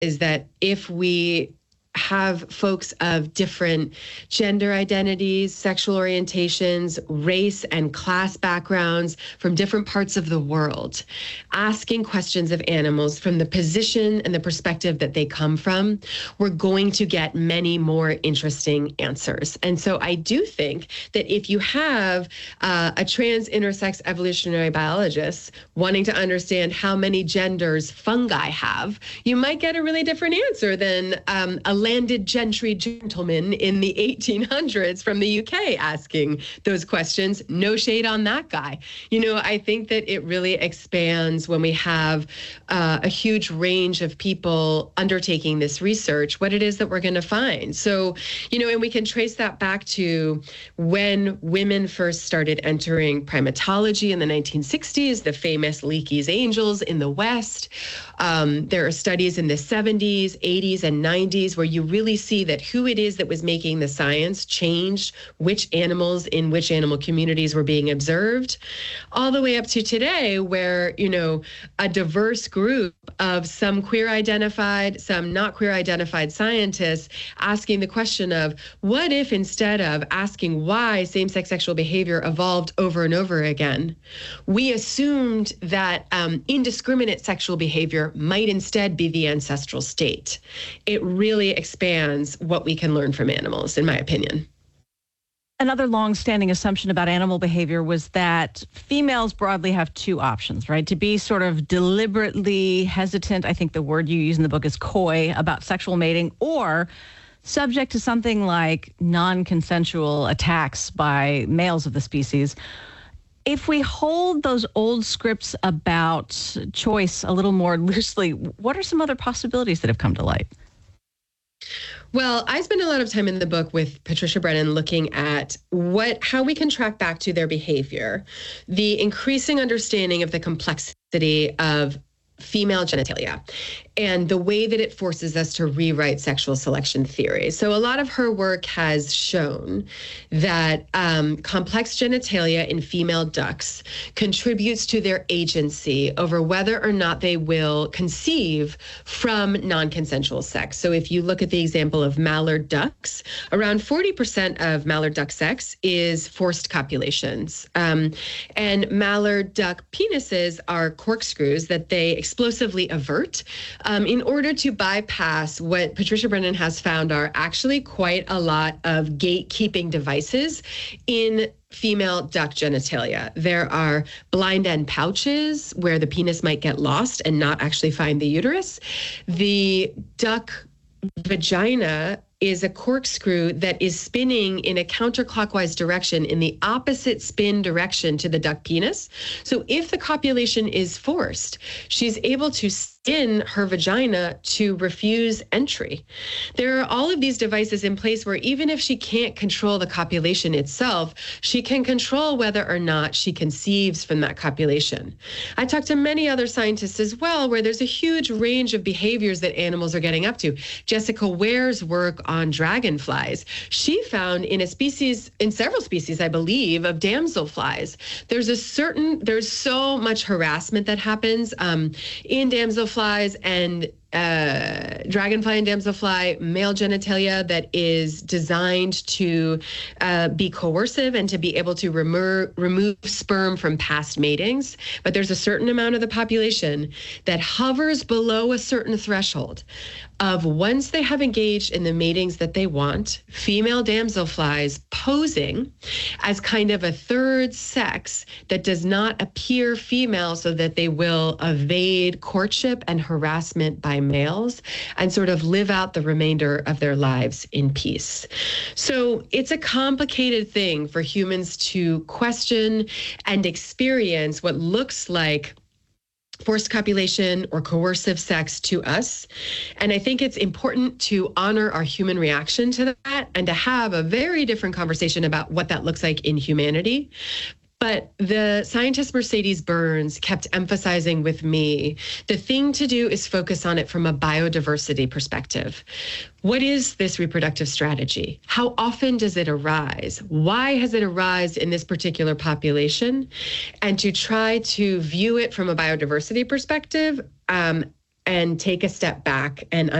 is that if we have folks of different gender identities, sexual orientations, race and class backgrounds from different parts of the world, asking questions of animals from the position and the perspective that they come from, we're going to get many more interesting answers. And so I do think that if you have a trans intersex evolutionary biologist wanting to understand how many genders fungi have, you might get a really different answer than a landed gentry gentleman in the 1800s from the UK asking those questions. No shade on that guy. I think that it really expands when we have a huge range of people undertaking this research, what it is that we're going to find. So, and we can trace that back to when women first started entering primatology in the 1960s, the famous Leakey's angels in the West. There are studies in the 70s, 80s, and 90s where you really see that who it is that was making the science changed which animals in which animal communities were being observed, all the way up to today where, a diverse group of some queer identified, some not queer identified scientists asking the question of what if instead of asking why same-sex sexual behavior evolved over and over again, we assumed that indiscriminate sexual behavior might instead be the ancestral state. It really expands what we can learn from animals, in my opinion. Another long-standing assumption about animal behavior was that females broadly have two options, right? To be sort of deliberately hesitant, I think the word you use in the book is coy, about sexual mating, or subject to something like non-consensual attacks by males of the species. If we hold those old scripts about choice a little more loosely, what are some other possibilities that have come to light? Well, I spend a lot of time in the book with Patricia Brennan looking at how we can track back to their behavior, the increasing understanding of the complexity of female genitalia and the way that it forces us to rewrite sexual selection theory. So a lot of her work has shown that complex genitalia in female ducks contributes to their agency over whether or not they will conceive from non-consensual sex. So if you look at the example of mallard ducks, around 40% of mallard duck sex is forced copulations. And mallard duck penises are corkscrews that they explosively avert in order to bypass what Patricia Brennan has found are actually quite a lot of gatekeeping devices in female duck genitalia. There are blind end pouches where the penis might get lost and not actually find the uterus. The duck vagina is a corkscrew that is spinning in a counterclockwise direction in the opposite spin direction to the duck penis. So if the copulation is forced, she's able to spin her vagina to refuse entry. There are all of these devices in place where even if she can't control the copulation itself, she can control whether or not she conceives from that copulation. I talked to many other scientists as well, where there's a huge range of behaviors that animals are getting up to. Jessica Ware's work on dragonflies, she found in several species, I believe, of damselflies, there's so much harassment that happens in damselflies and dragonfly and damselfly male genitalia that is designed to be coercive and to be able to remove sperm from past matings. But there's a certain amount of the population that hovers below a certain threshold of once they have engaged in the matings that they want, female damselflies posing as kind of a third sex that does not appear female so that they will evade courtship and harassment by males and sort of live out the remainder of their lives in peace. So it's a complicated thing for humans to question and experience what looks like forced copulation or coercive sex to us. And I think it's important to honor our human reaction to that and to have a very different conversation about what that looks like in humanity. But the scientist Mercedes Burns kept emphasizing with me, the thing to do is focus on it from a biodiversity perspective. What is this reproductive strategy? How often does it arise? Why has it arisen in this particular population? And to try to view it from a biodiversity perspective, and take a step back and